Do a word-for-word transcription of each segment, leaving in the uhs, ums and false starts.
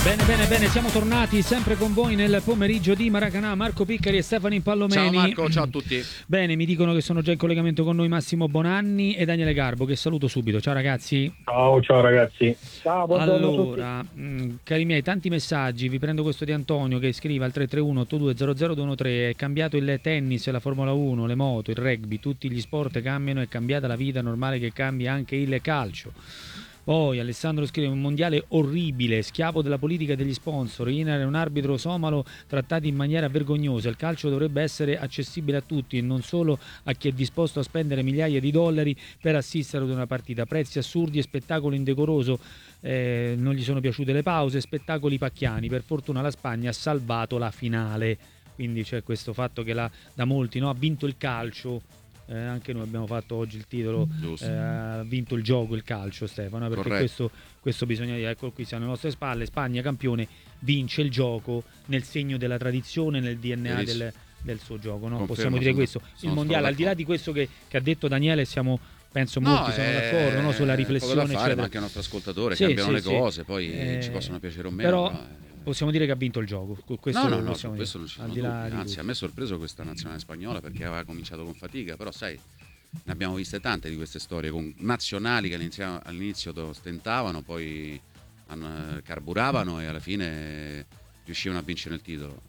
Bene, bene, bene, siamo tornati sempre con voi nel pomeriggio di Maracanã. Marco Piccari e Stefano Impallomeni. Ciao Marco, ciao a tutti. Bene, mi dicono che sono già in collegamento con noi Massimo Bonanni e Daniele Garbo, che saluto subito. Ciao ragazzi. Ciao, ciao ragazzi. Ciao, buongiorno allora, a tutti. Mh, cari miei, tanti messaggi. Vi prendo questo di Antonio che scrive al tre tre uno otto due zero zero due uno tre. È cambiato il tennis, la Formula uno, le moto, il rugby, tutti gli sport cambiano, è cambiata la vita, normale che cambi anche il calcio. Poi Alessandro scrive: un mondiale orribile, schiavo della politica e degli sponsor, Inar è un arbitro somalo trattato in maniera vergognosa, il calcio dovrebbe essere accessibile a tutti e non solo a chi è disposto a spendere migliaia di dollari per assistere ad una partita, prezzi assurdi e spettacolo indecoroso, eh, non gli sono piaciute le pause, spettacoli pacchiani, per fortuna la Spagna ha salvato la finale, quindi c'è questo fatto che la, da molti, no, ha vinto il calcio. Eh, anche noi abbiamo fatto oggi il titolo, eh, ha vinto il gioco, il calcio, Stefano, perché questo, questo bisogna dire, ecco qui siamo alle nostre spalle, Spagna campione, vince il gioco nel segno della tradizione, nel D N A del, del suo gioco, no? Possiamo dire questo, il mondiale, al di là di questo che, che ha detto Daniele, siamo, penso molti no, sono è, d'accordo, no? Sulla riflessione, poco da fare, eccetera. ma anche il nostro ascoltatore, sì, cambiano sì, le cose, sì. poi eh, ci possono piacere o meno, però no? possiamo dire che ha vinto il gioco. Questo no, no, no, su dire, questo non ci sono dubbi, anzi a me è sorpreso questa nazionale spagnola perché aveva cominciato con fatica, però sai, ne abbiamo viste tante di queste storie con nazionali che all'inizio, all'inizio stentavano, poi carburavano e alla fine riuscivano a vincere il titolo.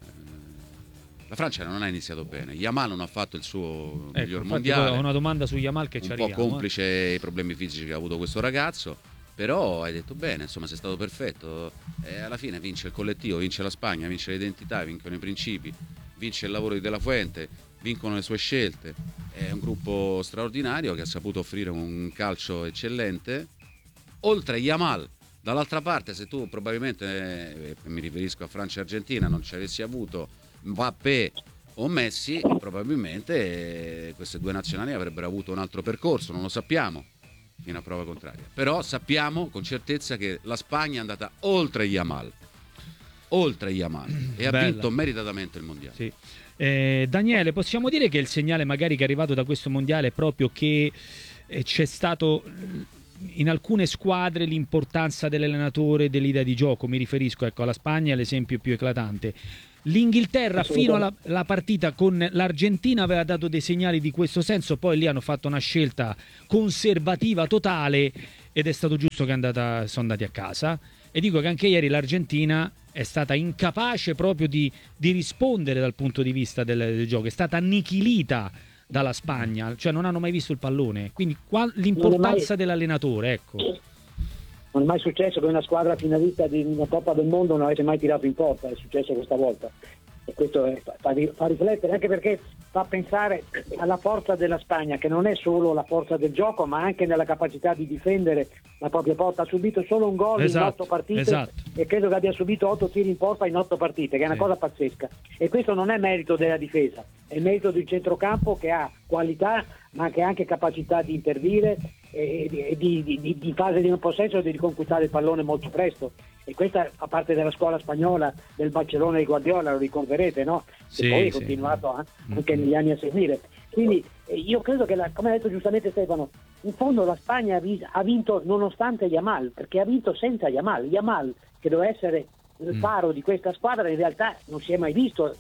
La Francia non ha iniziato bene, Yamal non ha fatto il suo ecco, miglior mondiale. Ho una domanda su Yamal che un ci po' arriviamo, complice eh. i problemi fisici che ha avuto questo ragazzo, però hai detto bene, insomma sei stato perfetto e alla fine vince il collettivo, vince la Spagna, vince l'identità, vincono i principi, vince il lavoro di De La Fuente, vincono le sue scelte. È un gruppo straordinario che ha saputo offrire un calcio eccellente. Oltre a Yamal, dall'altra parte, se tu probabilmente, eh, mi riferisco a Francia e Argentina, non ci avessi avuto Mbappé o Messi, probabilmente eh, queste due nazionali avrebbero avuto un altro percorso, non lo sappiamo fino a prova contraria, però sappiamo con certezza che la Spagna è andata oltre Yamal oltre Yamal e Bella. ha vinto meritatamente il mondiale. Sì. Eh, Daniele, possiamo dire che il segnale magari che è arrivato da questo mondiale è proprio che eh, c'è stato in alcune squadre l'importanza dell'allenatore, dell'idea di gioco, mi riferisco, ecco, alla Spagna è l'esempio più eclatante. L'Inghilterra fino alla, alla partita con l'Argentina aveva dato dei segnali di questo senso, poi lì hanno fatto una scelta conservativa totale ed è stato giusto che è andata, sono andati a casa, e dico che anche ieri l'Argentina è stata incapace proprio di, di rispondere dal punto di vista del, del gioco, è stata annichilita dalla Spagna, cioè non hanno mai visto il pallone, quindi qua l'importanza mai... dell'allenatore, ecco. Non è mai successo che una squadra finalista di una Coppa del Mondo non avesse mai tirato in porta, è successo questa volta e questo è, fa, fa riflettere, anche perché fa pensare alla forza della Spagna, che non è solo la forza del gioco ma anche nella capacità di difendere la propria porta. Ha subito solo un gol esatto, in otto partite esatto. e credo che abbia subito otto tiri in porta in otto partite, che è una sì. cosa pazzesca, e questo non è merito della difesa, è merito del centrocampo che ha qualità ma che ha anche capacità di intervenire e di, di, di, di fase di un possesso e di riconquistare il pallone molto presto, e questa fa parte della scuola spagnola del Barcellona di Guardiola, lo ricorderete, no? Che sì, poi è sì. continuato eh, anche negli anni a seguire. Quindi eh, io credo che, la, come ha detto giustamente Stefano, in fondo la Spagna ha vinto nonostante Yamal, perché ha vinto senza Yamal. Yamal, che doveva essere il faro di questa squadra, in realtà non si è mai visto.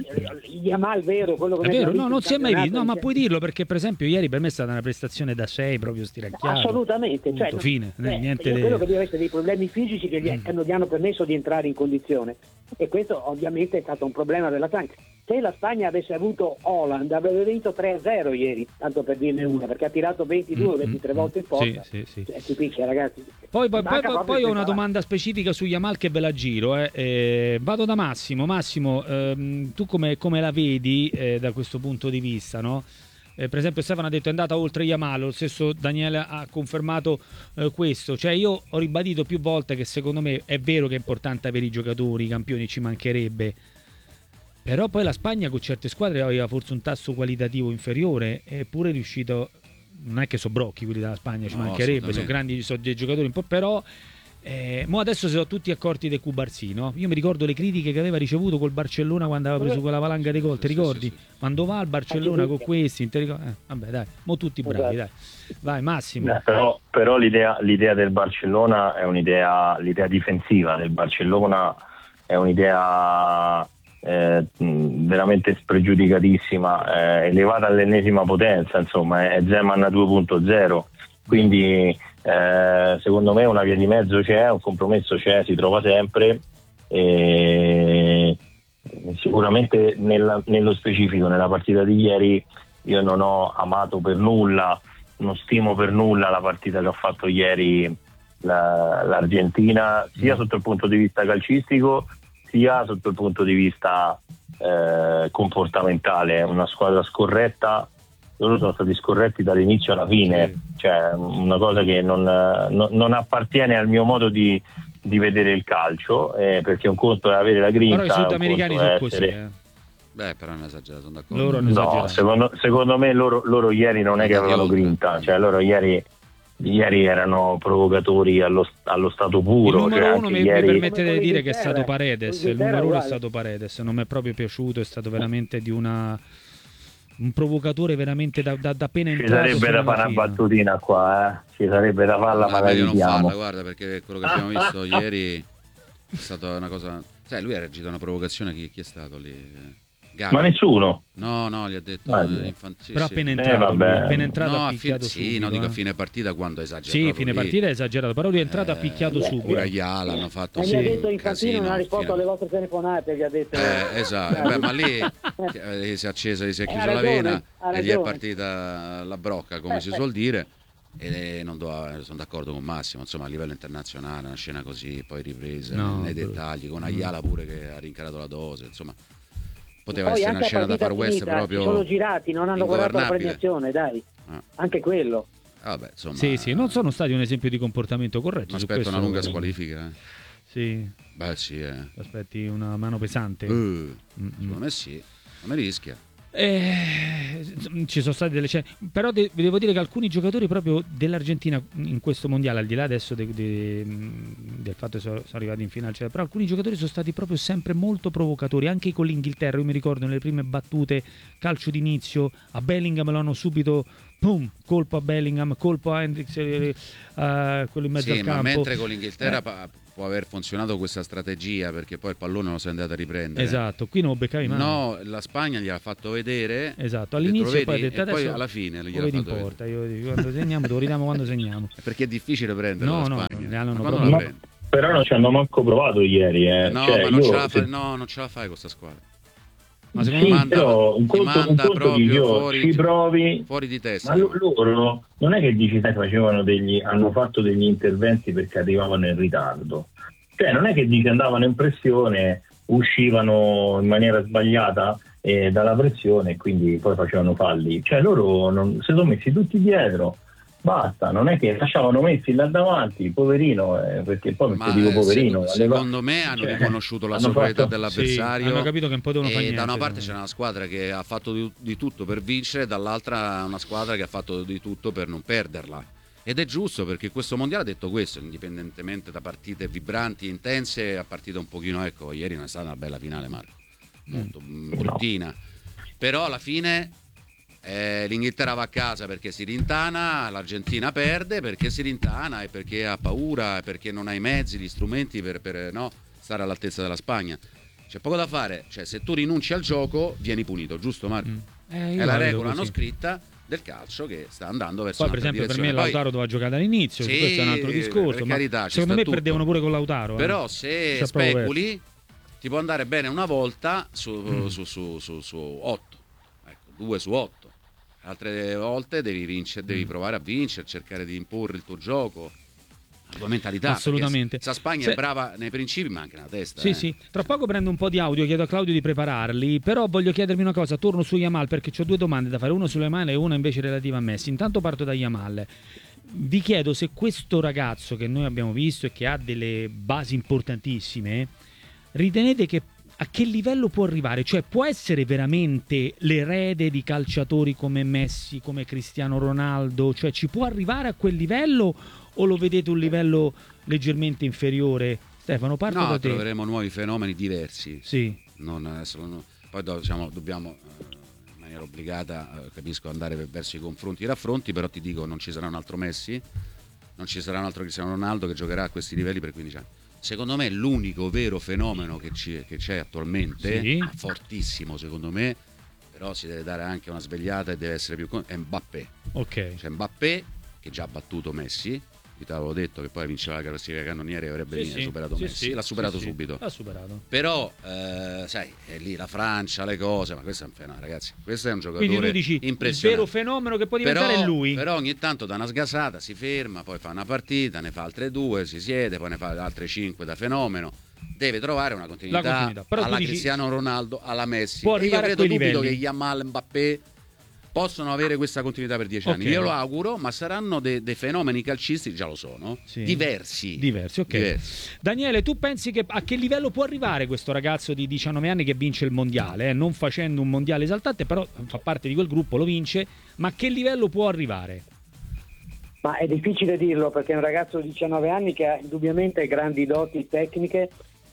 Yamal vero, quello che è vero, no, non si è mai visto, no, ma puoi dirlo, perché per esempio ieri per me è stata una prestazione da sei, proprio stiracchiato. Assolutamente, punto, cioè, fine, eh, niente io de... credo che deve essere dei problemi fisici che gli, mm. che non gli hanno permesso di entrare in condizione, e questo ovviamente è stato un problema della Spagna. Se la Spagna avesse avuto Haaland avrebbe vinto tre a zero ieri, tanto per dirne una, perché ha tirato ventidue ventitré mm, volte in porta. Sì, sì, sì. Cioè, si picchia, ragazzi. Poi, poi, poi, poi ho una domanda specifica su Yamal che ve la giro. Eh. Eh, vado da Massimo. Massimo, ehm, tu come, come la vedi eh, da questo punto di vista, no? Eh, per esempio Stefano ha detto è andata oltre Yamal, lo stesso Daniele ha confermato eh, questo, cioè io ho ribadito più volte che secondo me è vero che è importante avere i giocatori, i campioni, ci mancherebbe, però poi la Spagna con certe squadre aveva forse un tasso qualitativo inferiore, eppure è riuscito, non è che sono brocchi quelli della Spagna, ci no, mancherebbe, sono grandi, sono dei giocatori un po', però Eh, mo adesso si sono tutti accorti dei Cubarsì, no? Io mi ricordo le critiche che aveva ricevuto col Barcellona quando aveva preso quella valanga di gol, ti ricordi? Sì, sì, sì. Quando va al Barcellona con questi, te ricordi? Eh, vabbè dai, mo tutti bravi, dai. Vai Massimo. Eh, però però l'idea, l'idea del Barcellona è un'idea, l'idea difensiva del Barcellona è un'idea eh, veramente spregiudicatissima, eh, elevata all'ennesima potenza, insomma è Zeman due punto zero, quindi eh, secondo me una via di mezzo c'è, un compromesso c'è, si trova sempre, e sicuramente nella, nello specifico nella partita di ieri io non ho amato per nulla, non stimo per nulla la partita che ha fatto ieri la, l'Argentina, sia sotto il punto di vista calcistico sia sotto il punto di vista eh, comportamentale. Una squadra scorretta, loro sono stati scorretti dall'inizio alla fine, sì. Cioè una cosa che non, non, non appartiene al mio modo di, di vedere il calcio, eh, perché un conto è avere la grinta, però i sudamericani sono così, essere... eh. Beh, però hanno esagerato, sono d'accordo. Loro hanno No, esagerato. secondo, secondo me loro, loro ieri non è che avevano grinta, cioè loro ieri, ieri erano provocatori allo, allo stato puro. Il numero cioè uno mi, ieri... mi permettete di dire che è stato Paredes, il numero uno è stato Paredes, non mi è proprio piaciuto, è stato veramente di una un provocatore veramente da, da, da appena ci entrato. Ci sarebbe da fare una battutina qua, eh? Ci sarebbe da farla, ma la non farla, guarda, perché quello che abbiamo visto ieri è stata una cosa... Sai, lui ha reagito a una provocazione, chi, chi è stato lì? Gavi. Ma nessuno. No, no, gli ha detto eh, infant- sì, però sì. appena entrato, eh, appena entrato no, ha picchiato fi- subito. Sì, no, dico eh. a fine partita quando ha esagerato. Sì, fine lì. partita è esagerato, però lui è entrato eh, ha picchiato eh, subito. Pure Ayala hanno fatto E sì, gli ha detto Infantino non ha risposto fine... alle vostre telefonate, gli ha detto. Eh, esatto, beh, ma lì eh, si è accesa, si è chiusa ragione, la vena e gli è ragione. partita la brocca, come si suol dire. E non do, sono d'accordo con Massimo, insomma a livello internazionale una scena così, poi ripresa No, nei però... dettagli, con Ayala pure che ha rincarato la dose, insomma poteva poi essere una scena da far west proprio. Si sono girati, non hanno guardato la premiazione, dai. Ah. Anche quello. Vabbè, insomma, sì, sì, non sono stati un esempio di comportamento corretto. Aspetta una lunga squalifica. Eh. Sì. Beh, sì, eh. Aspetti una mano pesante. Uh, secondo me sì, non mi rischia. Eh, ci sono state delle scene, però de- devo dire che alcuni giocatori proprio dell'Argentina in questo mondiale, al di là adesso de- de- del fatto che sono, sono arrivati in finale, cioè, però alcuni giocatori sono stati proprio sempre molto provocatori, anche con l'Inghilterra. Io mi ricordo nelle prime battute, calcio d'inizio, a Bellingham lo hanno subito, boom, colpo a Bellingham, colpo a Hendrix, eh, uh, quello in mezzo sì, al ma campo. mentre con l'Inghilterra eh. pa- può aver funzionato questa strategia, perché poi il pallone lo si è andato a riprendere. Esatto, qui non lo beccavi mai. No, la Spagna gliel'ha fatto vedere. Esatto, all'inizio detto, poi ha vedi, detto e adesso poi alla fine gliel'ha lo vedi in fatto porta, io dico, quando segniamo, lo vediamo quando segniamo. Perché è difficile prendere No, la no, Spagna. ne hanno Ma quando proprio- la prendi? Però non ci hanno manco provato ieri, eh. No, cioè, ma non io, ce, la se... fai, no, non ce la fai con questa squadra. Ma secondo sì, me manda- però un ti conto, un manda conto proprio di io fuori- ci provi, Fuori di testa. ma lo- loro non è che dici sai, facevano degli, hanno fatto degli interventi perché arrivavano in ritardo, cioè non è che dici andavano in pressione, uscivano in maniera sbagliata eh, dalla pressione e quindi poi facevano falli, cioè loro non, si sono messi tutti dietro. Basta, non è che lasciavano messi là davanti, poverino, eh, perché poi Ma ti dico eh, poverino. se- secondo me hanno cioè, riconosciuto la hanno superiorità fatto- dell'avversario. Sì, hanno capito che un po' devono e fare niente, da una parte secondo c'era una squadra che ha fatto di, di tutto per vincere, dall'altra una squadra che ha fatto di tutto per non perderla. Ed è giusto, perché questo mondiale ha detto questo, indipendentemente da partite vibranti, intense, a partite un pochino, ecco, ieri non è stata una bella finale, Marco, molto mm. bruttina, però alla fine eh, l'Inghilterra va a casa perché si rintana, l'Argentina perde perché si rintana e perché ha paura, e perché non ha i mezzi, gli strumenti per, per no, stare all'altezza della Spagna. C'è poco da fare, cioè se tu rinunci al gioco vieni punito, giusto Marco? Mm. Eh, io È la la vedo regola così. non scritta del calcio che sta andando verso Poi per un'altra esempio per me direzione. Lautaro doveva giocare dall'inizio, Sì, questo è un altro discorso, per ma carità, ci secondo sta me tutto. perdevano pure con Lautaro. Però eh. se C'è proprio speculi ti può andare bene una volta su, Mm. su, su, su, su otto, ecco, due su otto. Altre volte devi vincere, devi Mm. provare a vincere, cercare di imporre il tuo gioco, la tua mentalità. Assolutamente. Sa Spagna Se- è brava nei principi, ma anche nella testa. Sì, eh. sì. Tra poco prendo un po' di audio, chiedo a Claudio di prepararli, però voglio chiedermi una cosa, torno su Yamal perché ho due domande da fare, una sulle Yamal e una invece relativa a Messi. Intanto parto da Yamal. Vi chiedo se questo ragazzo che noi abbiamo visto e che ha delle basi importantissime, ritenete che a che livello può arrivare? Cioè può essere veramente l'erede di calciatori come Messi, come Cristiano Ronaldo? Cioè ci può arrivare a quel livello o lo vedete un livello leggermente inferiore? Stefano, parto No, da te. troveremo nuovi fenomeni diversi. Sì. Non, adesso, non, poi do, diciamo, dobbiamo eh, in maniera obbligata, eh, capisco, andare verso i confronti e i raffronti, però ti dico, non ci sarà un altro Messi, non ci sarà un altro Cristiano Ronaldo che giocherà a questi livelli per quindici anni. Secondo me l'unico vero fenomeno che, ci, che c'è attualmente, Sì. fortissimo secondo me, però si deve dare anche una svegliata e deve essere più con- è Mbappé. Ok. C'è Mbappé che già ha battuto Messi, io te l'avevo detto che poi vinceva la classifica cannoniere e avrebbe Sì, vinto, sì. superato Sì, Messi, sì. l'ha superato Sì, sì. subito. L'ha superato. Però eh, sai, è lì la Francia, le cose, ma questo è un fenomeno, ragazzi, questo è un giocatore Quindi tu dici il impressionante. vero fenomeno che può diventare però, è lui. Però ogni tanto da una sgasata si ferma, poi fa una partita, ne fa altre due, si siede, poi ne fa altre cinque da fenomeno. Deve trovare una continuità, La continuità. Però tu alla dici, Cristiano Ronaldo, alla Messi. può E io arrivare a credo quei subito livelli. che Yamal, Mbappé possono avere questa continuità per dieci anni. Ok. Io lo auguro, ma saranno dei, dei fenomeni calcistici, già lo sono, Sì. diversi. Diversi, ok. Diversi. Daniele, tu pensi che a che livello può arrivare questo ragazzo di diciannove anni che vince il mondiale? eh? Non facendo un mondiale esaltante, però fa parte di quel gruppo, lo vince. Ma a che livello può arrivare? Ma è difficile dirlo perché è un ragazzo di diciannove anni che ha indubbiamente grandi doti tecniche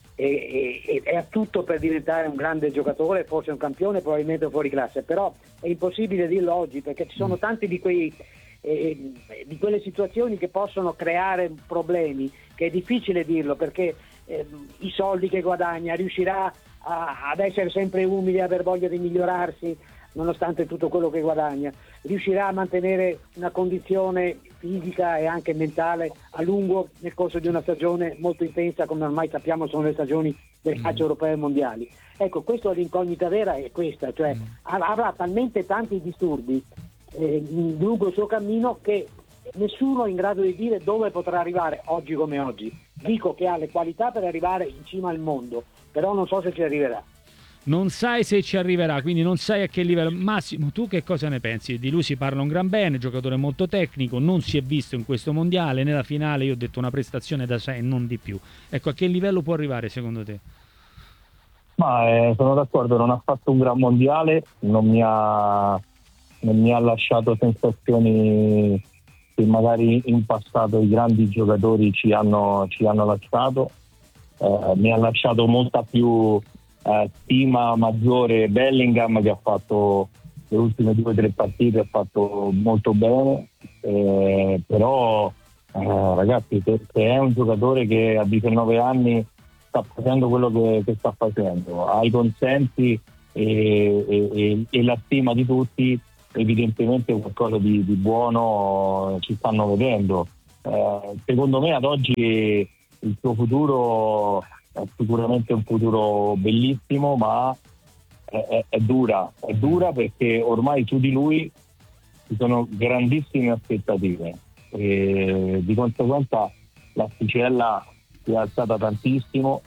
e, e, e ha tutto per diventare un grande giocatore, forse un campione, probabilmente fuori classe, però è impossibile dirlo oggi perché ci sono tanti di quei eh, di quelle situazioni che possono creare problemi, che è difficile dirlo perché eh, i soldi che guadagna, riuscirà a, ad essere sempre umile, aver voglia di migliorarsi nonostante tutto quello che guadagna, riuscirà a mantenere una condizione fisica e anche mentale a lungo nel corso di una stagione molto intensa, come ormai sappiamo sono le stagioni del calcio europeo e mondiali. Ecco, questo è l'incognita vera, è questa, cioè Mm. avrà talmente tanti disturbi eh, lungo il suo cammino che nessuno è in grado di dire dove potrà arrivare oggi come oggi. Dico che ha le qualità per arrivare in cima al mondo, però non so se ci arriverà. Non sai se ci arriverà, quindi non sai a che livello. Massimo, tu che cosa ne pensi? Di lui si parla un gran bene, giocatore molto tecnico, non si è visto in questo mondiale, nella finale io ho detto una prestazione da sei, non di più. Ecco, a che livello può arrivare secondo te? Ma eh, sono d'accordo, non ha fatto un gran mondiale, non mi ha, non mi ha lasciato sensazioni che magari in passato i grandi giocatori ci hanno, ci hanno lasciato. Eh, mi ha lasciato molta più eh, stima maggiore Bellingham, che ha fatto le ultime due o tre partite, ha fatto molto bene, eh, però eh, ragazzi, se, se è un giocatore che a diciannove anni sta facendo quello che, che sta facendo, ha i consensi e, e, e, e la stima di tutti, evidentemente qualcosa di, di buono ci stanno vedendo. Eh, secondo me ad oggi il suo futuro è sicuramente un futuro bellissimo, ma è, è, è dura, è dura perché ormai su di lui ci sono grandissime aspettative e di conseguenza l'asticella si è alzata tantissimo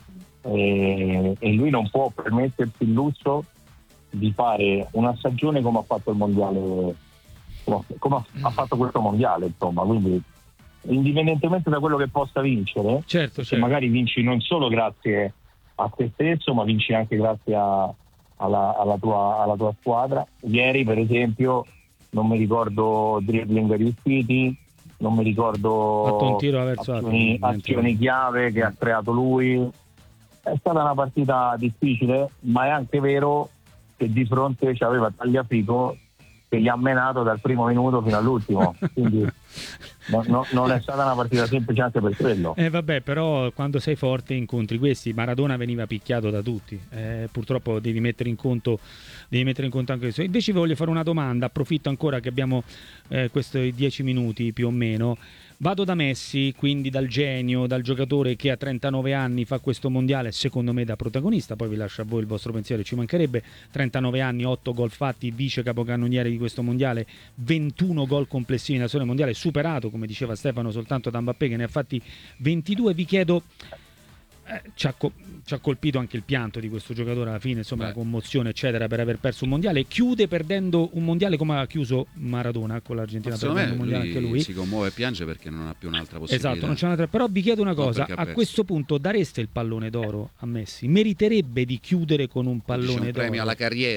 e, e lui non può permettersi il lusso di fare una stagione come ha fatto il mondiale, come, come ha, ha fatto questo mondiale, insomma, quindi indipendentemente da quello che possa vincere, Certo, che certo. magari vinci non solo grazie a te stesso, ma vinci anche grazie a, alla, alla, tua, alla tua squadra. Ieri, per esempio, non mi ricordo dribbling riusciti, non mi ricordo Fatto un tiro verso azioni, la- azioni chiave che ha creato lui. È stata una partita difficile, ma è anche vero che di fronte c'aveva Tagliafico che gli ha menato dal primo minuto fino all'ultimo, quindi no, no, non è stata una partita semplice anche per quello. Eh vabbè, però quando sei forte incontri questi. Maradona veniva picchiato da tutti, eh, purtroppo devi mettere in conto devi mettere in conto anche questo. Invece vi voglio fare una domanda, approfitto ancora che abbiamo eh, questi dieci minuti più o meno. Vado da Messi, quindi dal genio, dal giocatore che a trentanove anni fa questo mondiale, secondo me da protagonista, poi vi lascio a voi il vostro pensiero, ci mancherebbe. Trentanove anni, otto gol fatti, vice capocannoniere di questo mondiale, ventuno gol complessivi nella storia mondiale, superato, come diceva Stefano, soltanto da Mbappé che ne ha fatti ventidue. Vi chiedo, eh, ci, ha co- ci ha colpito anche il pianto di questo giocatore alla fine, insomma, Beh. la commozione eccetera per aver perso un mondiale, chiude perdendo un mondiale come ha chiuso Maradona con l'Argentina, Secondo perdendo me un mondiale lui, anche lui. si commuove e piange perché non ha più un'altra possibilità. Esatto, non c'è un'altra. Però vi chiedo una Non cosa, perché ha a perso. questo punto dareste il pallone d'oro a Messi? Meriterebbe di chiudere con un Dice pallone un d'oro? premio alla carriera.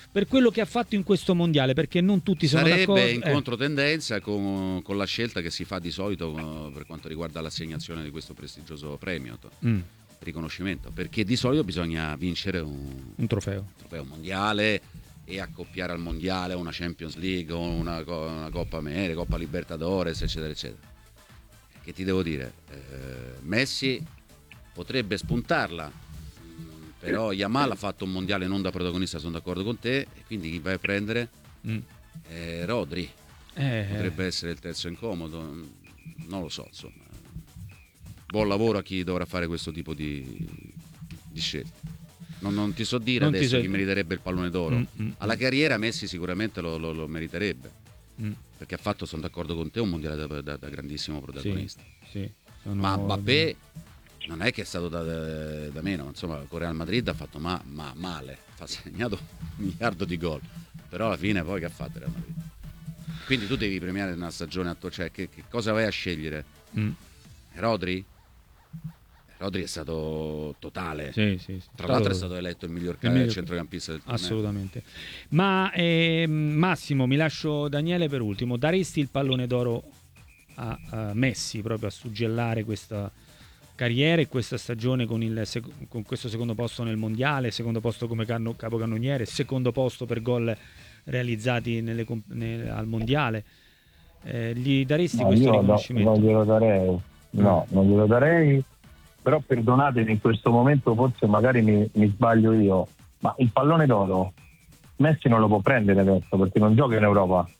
per quello che ha fatto in questo mondiale, perché non tutti sono Sarebbe d'accordo. in eh. controtendenza con, con la scelta che si fa di solito uh, per quanto riguarda l'assegnazione di questo prestigioso premio, Mm. riconoscimento, perché di solito bisogna vincere un, Un trofeo. un trofeo mondiale e accoppiare al mondiale una Champions League o una, una Coppa America, Coppa Libertadores, eccetera, eccetera. Che ti devo dire? Eh, Messi potrebbe spuntarla, però Yamal ha fatto un mondiale non da protagonista, sono d'accordo con te, e quindi chi vai a prendere? Mm. Eh, Rodri. Eh, Potrebbe essere il terzo incomodo, non lo so, insomma. Buon lavoro a chi dovrà fare questo tipo di, di scelte. Non, non ti so dire Non ti adesso so- chi meriterebbe il pallone d'oro. Mm, mm, Alla carriera Messi sicuramente lo, lo- lo meriterebbe, mm. perché ha fatto, sono d'accordo con te, un mondiale da, da- da grandissimo Sì, protagonista. sì, sono- Ma Mbappé non è che è stato da, da meno, insomma, con Real Madrid ha fatto ma, ma male, ha segnato un miliardo di gol, però alla fine poi che ha fatto Real Madrid? Quindi tu devi premiare una stagione a to- cioè che, che cosa vai a scegliere? Mm. Rodri? Rodri è stato totale. Sì, sì, sì. Tra l'altro è stato eletto il miglior, il miglior- centrocampista del torneo. Assolutamente. Ma ehm, Massimo, mi lascio Daniele per ultimo. Daresti il pallone d'oro a, a Messi, proprio a suggellare questa carriera e questa stagione con, il, sec- con questo secondo posto nel mondiale, secondo posto come canno- capocannoniere, secondo posto per gol realizzati nelle comp- nel- al mondiale? Eh, gli daresti No, questo io no, riconoscimento? non glielo darei, no, non glielo darei, però perdonatemi, in questo momento forse magari mi, mi sbaglio io, ma il pallone d'oro Messi non lo può prendere adesso perché non gioca in Europa.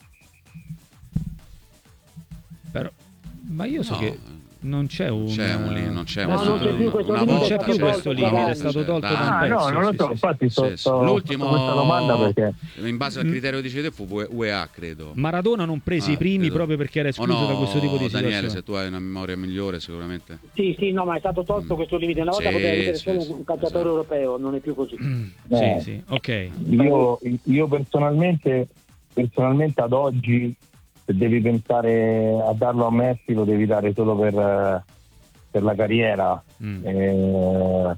Però, ma io so No, che non c'è un, c'è un li- non c'è adesso una- non c'è più questo una limite, non c'è volta più c'è, questo limite, è c'è, stato c'è, tolto dai. da un Ah pezzo. no, non lo sì, so, sì, infatti sto, Sì, sì. sto- L'ultimo, sto questa domanda perché in base al criterio di te fu U E A, credo. sì. Maradona non prese Ah, i primi credo. proprio perché era O escluso no, da questo tipo di situazione. Daniele, se tu hai una memoria migliore sicuramente. Sì, sì, no, ma è stato tolto Mm. questo limite. Una volta Sì, poteva essere sì, solo sì, un calciatore esatto. europeo, non è più così. Sì, Eh. sì, ok. io, io personalmente, personalmente ad oggi se devi pensare a darlo a Messi lo devi dare solo per, eh, per la carriera. Mm. Eh,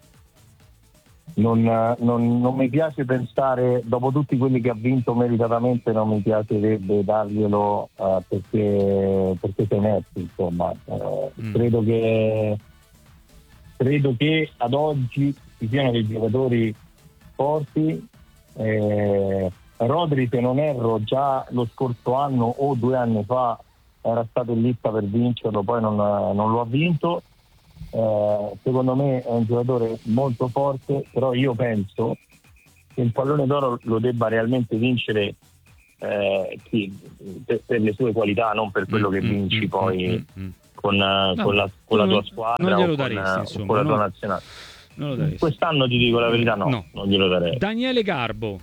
non, non- non mi piace pensare, dopo tutti quelli che ha vinto meritatamente, non mi piacerebbe darglielo eh, perché, perché sei Messi, insomma. Eh, Mm. credo che credo che ad oggi ci siano dei giocatori forti. eh, Rodri, se non erro, già lo scorso anno o due anni fa era stato in lista per vincerlo, poi non, non lo ha vinto. Eh, secondo me è un giocatore molto forte, però io penso che il pallone d'oro lo debba realmente vincere eh, chi- per, per le sue qualità, non per quello che Mm, vinci mm, poi mm, mm, mm. con, eh, No, con la, con la tu tua non- squadra non glielo o con, daresti, eh, insomma, con la tua no? nazionale. Non lo daresti. Quest'anno ti dico la verità, no, No. non glielo darei. Daniele Garbo.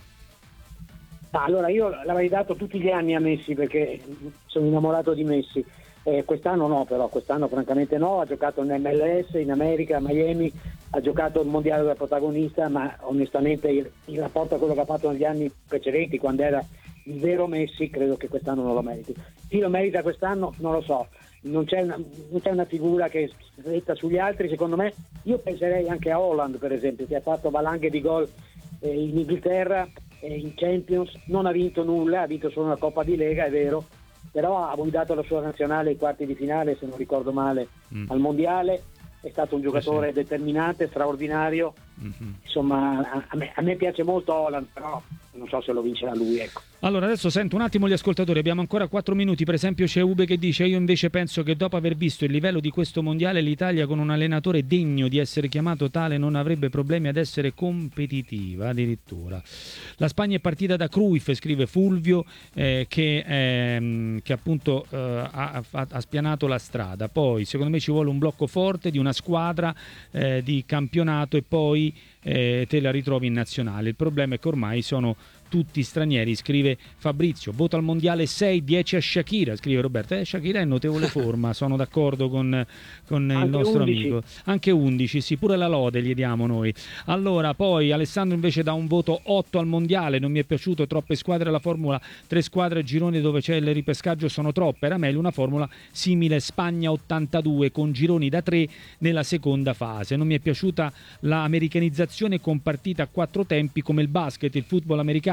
Ah, allora io l'avrei dato tutti gli anni a Messi perché sono innamorato di Messi. Eh, quest'anno no, però quest'anno francamente no. Ha giocato in M L S in America, a Miami, ha giocato il mondiale da protagonista, ma onestamente il, in rapporto a quello che ha fatto negli anni precedenti, quando era il vero Messi, credo che quest'anno non lo meriti. Chi lo merita quest'anno non lo so. Non c'è una, non c'è una figura che stretta sugli altri, secondo me. Io penserei anche a Holland, per esempio, che ha fatto valanghe di gol eh, in Inghilterra, eh, in Champions, non ha vinto nulla, ha vinto solo una Coppa di Lega, è vero, però ha guidato la sua nazionale ai quarti di finale, se non ricordo male, Mm. al mondiale. È stato un giocatore sì. determinante, straordinario. Mhm. Insomma, a, a me, a me piace molto Holland, però non so se lo vincerà lui, ecco. Allora, adesso sento un attimo gli ascoltatori, abbiamo ancora quattro minuti. Per esempio c'è Ube che dice: io invece penso che dopo aver visto il livello di questo mondiale, l'Italia con un allenatore degno di essere chiamato tale non avrebbe problemi ad essere competitiva addirittura. La Spagna è partita da Cruyff, scrive Fulvio, eh, che, ehm, che appunto eh, ha, ha- ha spianato la strada. Poi secondo me ci vuole un blocco forte di una squadra eh, di campionato e poi eh, te la ritrovi in nazionale. Il problema è che ormai sono tutti stranieri, scrive Fabrizio. Voto al mondiale sei, dieci a Shakira, scrive Roberto. Eh, Shakira è in notevole forma, sono d'accordo con, con il Anche nostro undici. amico. Anche undici, sì, pure la lode gli diamo noi. Allora, poi Alessandro invece dà un voto otto al mondiale, non mi è piaciuto, troppe squadre alla formula, tre squadre a gironi dove c'è il ripescaggio sono troppe, era meglio una formula simile Spagna ottantadue con gironi da tre nella seconda fase. Non mi è piaciuta la americanizzazione con partite a quattro tempi come il basket, il football americano.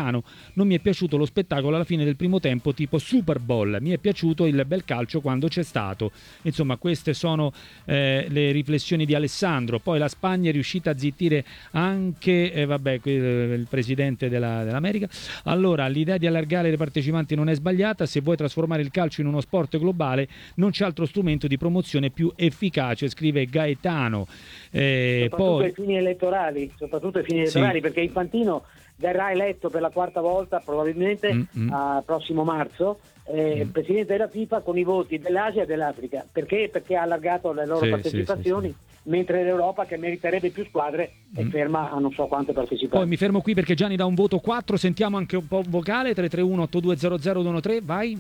Gaetano, non mi è piaciuto lo spettacolo alla fine del primo tempo tipo Super Bowl, mi è piaciuto il bel calcio quando c'è stato. Insomma, queste sono eh, le riflessioni di Alessandro. Poi la Spagna è riuscita a zittire anche eh, vabbè, il presidente della, dell'America. Allora, l'idea di allargare le partecipanti non è sbagliata, se vuoi trasformare il calcio in uno sport globale non c'è altro strumento di promozione più efficace, scrive Gaetano. Eh, soprattutto poi... ai fini elettorali, soprattutto ai fini elettorali, sì. Perché Infantino verrà eletto per la quarta volta probabilmente Mm-hmm. a prossimo marzo, eh, Mm. presidente della FIFA con i voti dell'Asia e dell'Africa. Perché? Perché ha allargato le loro Sì, partecipazioni, sì, sì, mentre l'Europa, che meriterebbe più squadre, è Mm. ferma a non so quante partecipanti. Poi mi fermo qui perché Gianni dà un voto quattro, sentiamo anche un po' vocale, tre tre uno otto due zero zero due uno tre, vai.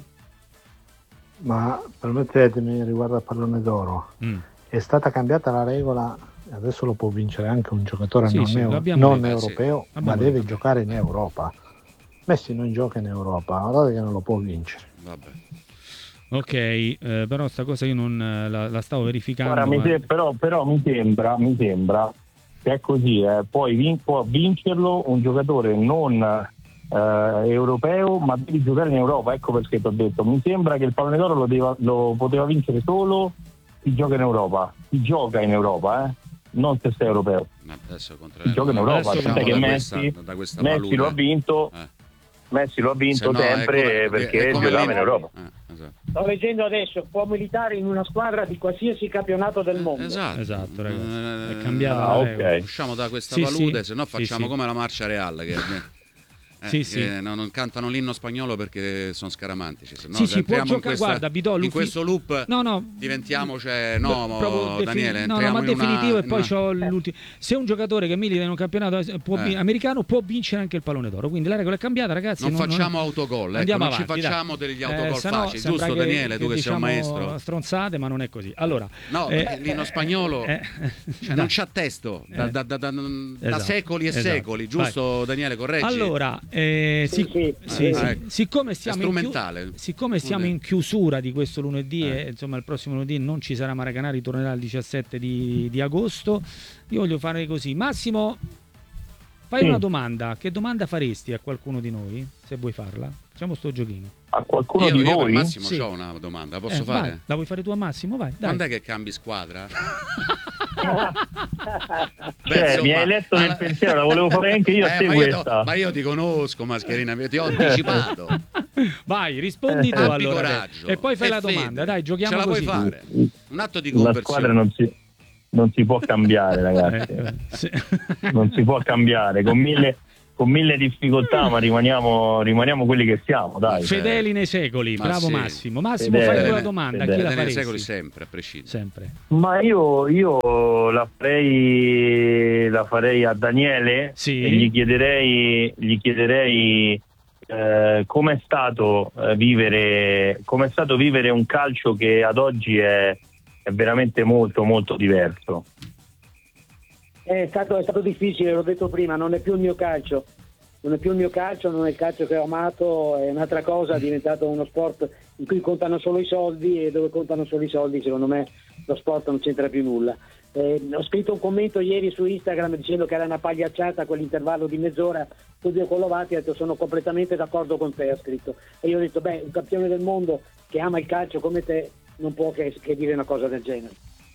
Ma permettetemi, riguardo al pallone d'oro, Mm. è stata cambiata la regola, adesso lo può vincere anche un giocatore Sì, non, sì, eu- l'abbiamo non detto, sì. europeo, ma L'abbiamo deve detto. giocare in Europa. Messi non gioca in Europa, guardate che non lo può vincere. Vabbè. Ok, eh, però sta cosa io non eh, la, la stavo verificando. Guarda, mi ma- se- però, però mi sembra, mi sembra che è così, eh. Poi vin- può vincerlo un giocatore non eh, europeo, ma devi giocare in Europa. Ecco perché ti ho detto, mi sembra che il pallone d'oro lo, deva- lo poteva vincere solo chi gioca in Europa, chi gioca in Europa, eh. Non se sei europeo. Ma adesso contro Chi gioca in Europa, Adesso sai che da Messi, questa, da questa Messi palude. lo ha vinto, Eh. Messi lo ha vinto Se no, è sempre come- perché è come giocava lì- in Europa. Eh, esatto. Sto leggendo adesso, può militare in una squadra di qualsiasi campionato del mondo. Esatto, Esatto, ragazzi. Eh, È cambiata Ah, la ok. regola. Usciamo da questa Sì, palude, sì. se no Sì, facciamo sì. come la marcia reale che, eh, Sì, che sì. no- non cantano l'inno spagnolo perché sono scaramantici. Se no, Sì, sì, può entriamo in giocare, questa- guarda, vi do in l'uffi- questo loop No, no. diventiamo, cioè, no, Beh, proprio defini- Daniele, no, no, entriamo ma in una- definitivo e poi in una- c'ho l'ultimo. Se un giocatore che milita in un campionato eh, può Eh. vin- americano può vincere anche il pallone d'oro, quindi la regola è cambiata, ragazzi. Non facciamo autogol, ecco, Andiamo non ci avanti, facciamo dai. degli autogol Eh, sennò facili, sembra giusto che- Daniele, tu che sei un diciamo maestro? stronzate, ma non è così. Allora, No, eh, perché l'inno spagnolo eh, cioè, dai. non c'ha testo da, Eh. da- da- da- da Esatto, secoli e esatto. secoli, giusto Daniele, correggi? Allora, eh, Sì, sic- sì. sì, Ah, sì. ecco. siccome stiamo, in, chiu- strumentale. siccome stiamo Eh. in chiusura di questo lunedì Eh. e insomma il prossimo lunedì non ci sarà Maracanã, tornerà il diciassette di, di agosto, io voglio fare così. Massimo, fai Sì. una domanda. Che domanda faresti a qualcuno di noi, se vuoi farla? Facciamo sto giochino. A qualcuno Io, di io per voi? Massimo Sì. ho una domanda, la posso Eh, fare? vai. La vuoi fare tu a Massimo? Vai, dai. Quando è che cambi squadra? Beh, Cioè, insomma, mi hai letto nel alla- pensiero, la volevo fare anche io a Eh, te ma, io questa. to- ma io ti conosco, Mascherina, ti ho anticipato. Vai, rispondi tu Abbi allora. coraggio. E poi fai e la domanda. fede. Dai, giochiamo Ce la così. puoi fare? Un atto di La conversione. squadra non si, non si può cambiare, ragazzi. Eh, eh, sì. Non si può cambiare con mille, con mille difficoltà, ma rimaniamo, rimaniamo quelli che siamo, dai. Fedeli nei secoli, Ma bravo sì. Massimo. Massimo, Fedele, fai tu la domanda. A chi fedele. la Nei faresti? secoli sempre, a prescindere. Sempre. Ma io, io la farei, la farei a Daniele Sì. e gli chiederei, gli chiederei eh, com'è stato eh, vivere, com'è stato vivere un calcio che ad oggi è, è veramente molto molto diverso. È stato, è stato difficile, l'ho detto prima, non è più il mio calcio, non è più il mio calcio, non è il calcio che ho amato, è un'altra cosa, è diventato uno sport in cui contano solo i soldi e dove contano solo i soldi secondo me lo sport non c'entra più nulla. Eh, ho scritto un commento ieri su Instagram dicendo che era una pagliacciata quell'intervallo di mezz'ora, Fulvio Collovati ha detto sono completamente d'accordo con te, ha scritto, e io ho detto beh, un campione del mondo che ama il calcio come te non può che, che dire una cosa del genere.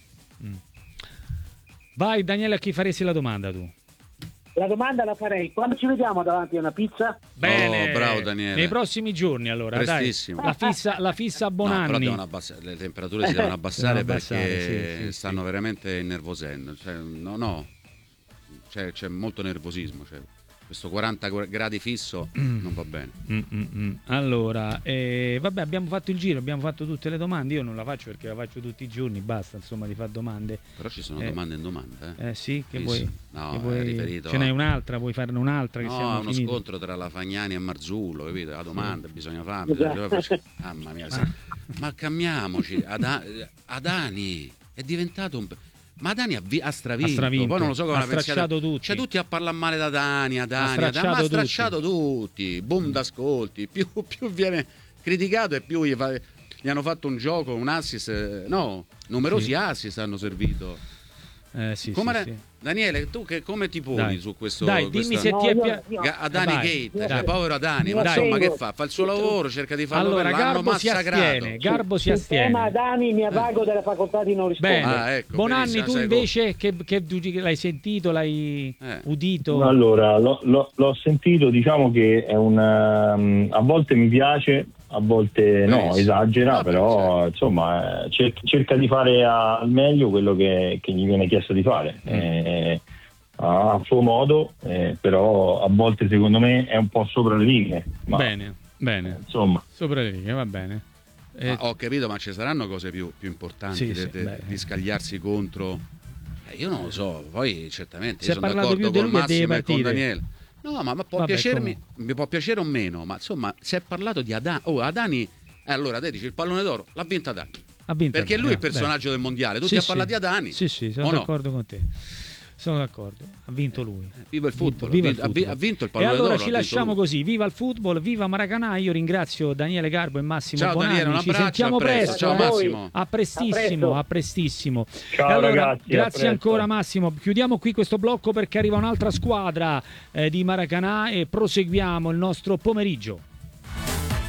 Vai Daniele, a chi faresti la domanda tu? La domanda la farei, quando ci vediamo davanti a una pizza? Bene, Oh, bravo, Daniele. Nei prossimi giorni allora, Prestissimo. dai. La fissa, la fissa a No, però Bonanni. devono abbassare- le temperature si devono abbassare Devono abbassare, perché sì, sì, stanno sì. veramente innervosendo. Cioè, no, no. C'è, c'è molto nervosismo. Cioè, questo quaranta gradi fisso non va bene. Mm, mm, mm. Allora, eh, vabbè, abbiamo fatto il giro, abbiamo fatto tutte le domande. Io non la faccio perché la faccio tutti i giorni, basta insomma di fare domande. Però ci sono Eh, domande in domanda. Eh. Eh sì, che Sì, vuoi? sì. No, che è vuoi- riferito Ce n'è a- un'altra, vuoi farne un'altra che No, siamo è uno finiti? scontro tra la Fagnani e Marzullo, capito? La domanda bisogna fare. Esatto. bisogna- Mamma mia, sì. Ma cambiamoci. Ada- Adani è diventato un. Ma Adani ha, vi- ha stravinto. Ha stravinto. Poi non lo so come Ha la pensiate. stracciato tutti. Cioè, tutti a parlare male da Adani, Adani, Ha Adani, ma stracciato ha stracciato tutti. Boom d'ascolti. Più, più viene criticato e più gli, fa- gli hanno fatto un gioco, un assist. eh, No, numerosi Sì. assist hanno servito. Eh, sì, Come sì, era- sì. Daniele, tu che come ti poni Dai. su questo? Dai, dimmi questa- se ti è No, pi- io- io- Ga- Adani Vai. Gate, Dai. cioè povero Adani, ma Dai. insomma che Tengo- fa? Fa il suo lavoro, cerca di farlo Allora, bene, l'hanno Garbo si massacrato. astiene, Garbo si Sul tema astiene. Dani mi avvago della facoltà di non rispondere. Bene, Ah, ecco, Bonanni, benissimo, tu sai invece che, che tu l'hai sentito, l'hai Eh. udito? Allora, l'ho, l'ho- l'ho sentito, diciamo che è un, um, a volte mi piace, a volte no, Benissimo. esagera, Vabbè, però insomma eh, cer- cerca di fare al meglio quello che, che gli viene chiesto di fare. Eh, a suo modo, eh, però a volte secondo me è un po' sopra le righe. Ma, Bene, bene. insomma, Sopra le righe, va bene. Eh, Ma ho capito, ma ci saranno cose più, più importanti Sì, de- sì, de- beh. di scagliarsi contro. Eh, io non lo so, poi certamente Si io è sono parlato d'accordo più di con lui che deve Massimo e con partire. Daniele. No, ma, ma può Vabbè, piacermi, comunque. mi può piacere o meno, ma insomma, si è parlato di Adani. Oh, Adani, eh, allora te dici il pallone d'oro, l'ha vinto Adani. ha vinto Perché Adani, lui è il eh, personaggio beh. del mondiale, tutti Sì, a sì. parlare di Adani. Sì, sì, sono o no? d'accordo con te. Sono d'accordo, ha vinto lui. Viva il football, Viva ha il vinto- ha vi- football. ha vinto il E pallone allora d'oro, ci ha vinto lasciamo lui. così, viva il football, viva Maracanã. Io ringrazio Daniele Garbo e Massimo Ciao Bonanni. Daniele, un Ci abbraccio, sentiamo a presto. presto. Ciao eh. Massimo. A prestissimo, A presto. a prestissimo. Ciao, E allora, ragazzi, a grazie presto. ancora Massimo. Chiudiamo qui questo blocco perché arriva un'altra squadra eh, di Maracanã e proseguiamo il nostro pomeriggio.